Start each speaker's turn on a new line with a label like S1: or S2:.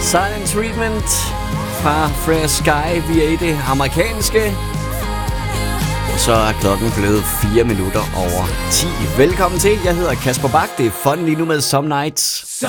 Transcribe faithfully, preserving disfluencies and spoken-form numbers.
S1: Silent Treatment fra Fresh Sky via det amerikanske. Så er klokken blevet fire minutter over ti. Velkommen til, jeg hedder Kasper Bak. Det er fun lige nu med Some Nights.